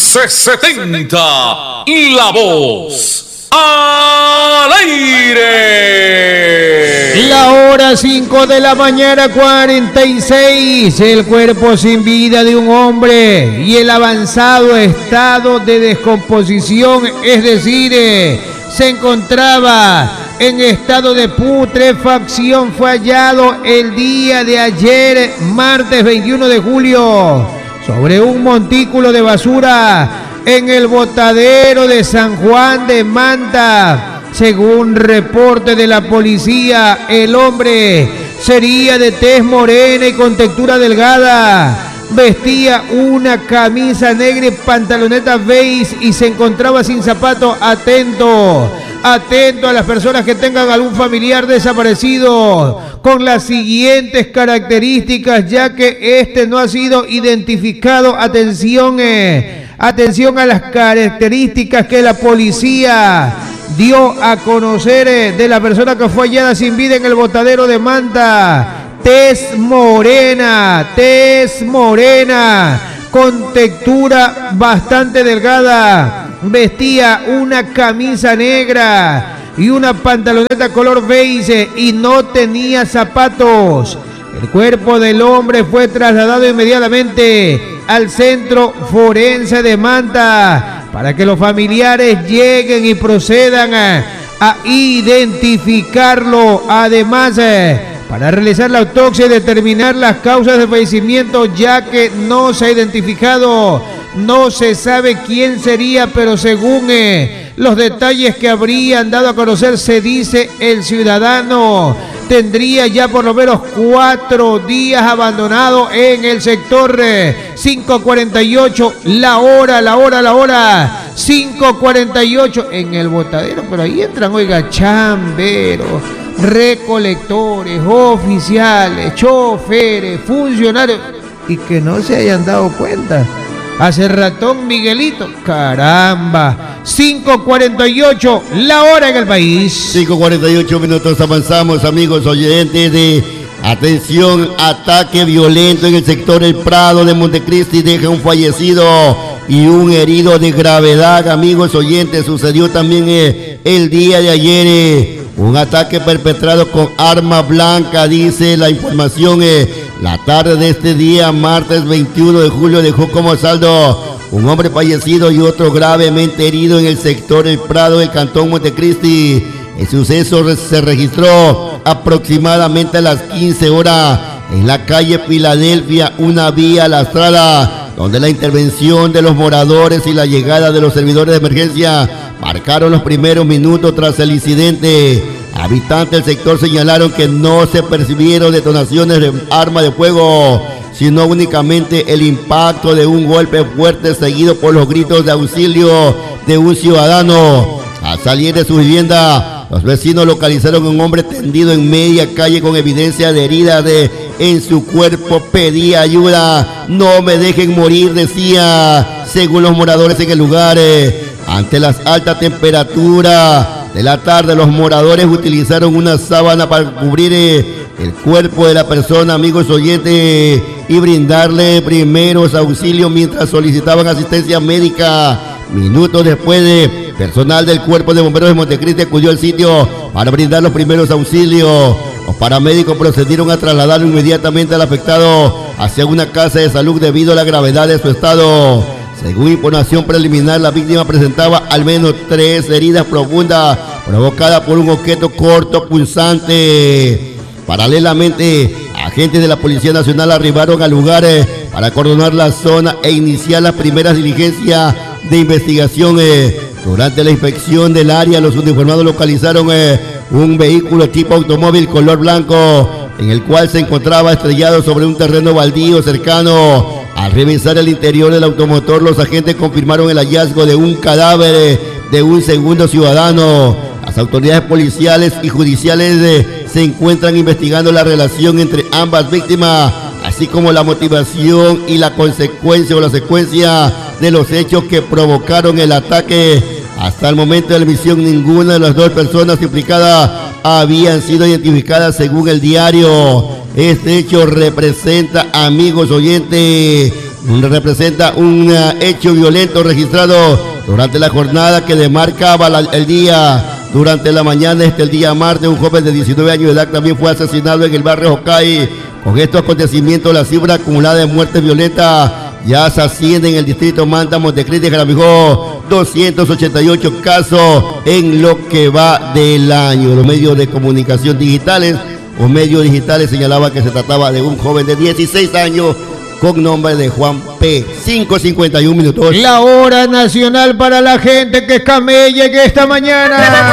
1170, La Voz al aire. La hora 5 de la mañana 46, el cuerpo sin vida de un hombre y el avanzado estado de descomposición, es decir, se encontraba en estado de putrefacción, fue hallado el día de ayer, martes 21 de julio, sobre un montículo de basura en el botadero de San Juan de Manta. Según reporte de la policía, el hombre sería de tez morena y con textura delgada. Vestía una camisa negra y pantaloneta beige y se encontraba sin zapatos. Atento a las personas que tengan algún familiar desaparecido con las siguientes características, ya que este no ha sido identificado. Atención a las características que la policía dio a conocer de la persona que fue hallada sin vida en el botadero de Manta. Tez morena, con textura bastante delgada. Vestía una camisa negra y una pantaloneta color beige y no tenía zapatos. El cuerpo del hombre fue trasladado inmediatamente al centro forense de Manta para que los familiares lleguen y procedan a identificarlo. Además, para realizar la autopsia y determinar las causas de fallecimiento, ya que no se ha identificado, no se sabe quién sería, pero según los detalles que habrían dado a conocer, se dice el ciudadano tendría ya por lo menos 4 días abandonado en el sector 548, la hora 5:48 en el botadero, pero ahí entran, oiga, chamberos, recolectores, oficiales, choferes, funcionarios, y que no se hayan dado cuenta. Hace ratón Miguelito, caramba, 5:48, la hora en el país. 5:48 minutos, avanzamos, amigos oyentes de atención, ataque violento en el sector El Prado de Montecristi, deja un fallecido y un herido de gravedad, amigos oyentes. Sucedió también el día de ayer, un ataque perpetrado con arma blanca, dice la información. La tarde de este día, martes 21 de julio, dejó como saldo un hombre fallecido y otro gravemente herido en el sector El Prado del cantón Montecristi. El suceso se registró aproximadamente a las 15 horas en la calle Filadelfia, una vía lastrada, donde la intervención de los moradores y la llegada de los servidores de emergencia marcaron los primeros minutos tras el incidente. Habitantes del sector señalaron que no se percibieron detonaciones de arma de fuego, sino únicamente el impacto de un golpe fuerte seguido por los gritos de auxilio de un ciudadano. Al salir de su vivienda, los vecinos localizaron a un hombre tendido en media calle con evidencia de heridas en su cuerpo. Pedía ayuda, no me dejen morir, decía. Según los moradores en el lugar, ante las altas temperaturas de la tarde, los moradores utilizaron una sábana para cubrir el cuerpo de la persona, amigos oyentes, y brindarle primeros auxilios mientras solicitaban asistencia médica. Minutos después, personal del Cuerpo de Bomberos de Montecristi acudió al sitio para brindar los primeros auxilios. Los paramédicos procedieron a trasladarlo inmediatamente al afectado hacia una casa de salud debido a la gravedad de su estado. Según información preliminar, la víctima presentaba al menos 3 heridas profundas provocadas por un objeto corto punzante. Paralelamente, agentes de la Policía Nacional arribaron al lugar para acordonar la zona e iniciar las primeras diligencias de investigación. Durante la inspección del área, los uniformados localizaron un vehículo tipo automóvil color blanco, en el cual se encontraba estrellado sobre un terreno baldío cercano. Al revisar el interior del automotor, los agentes confirmaron el hallazgo de un cadáver de un segundo ciudadano. Las autoridades policiales y judiciales se encuentran investigando la relación entre ambas víctimas, así como la motivación y la consecuencia o la secuencia de los hechos que provocaron el ataque. Hasta el momento de la emisión, ninguna de las 2 personas implicadas habían sido identificadas, según el diario. Este hecho representa, amigos oyentes, representa un hecho violento registrado durante la jornada que demarcaba el día. Durante la mañana el día martes, un joven de 19 años de edad también fue asesinado en el barrio Jocay. Con estos acontecimientos, la cifra acumulada de muertes violentas ya se asciende en el distrito Manta, Montecristi y Jaramillo, 288 casos en lo que va del año. Los medios de comunicación digitales o medios digitales señalaban que se trataba de un joven de 16 años con nombre de Juan P. 5:51 minutos. La hora nacional para la gente que camella en esta mañana.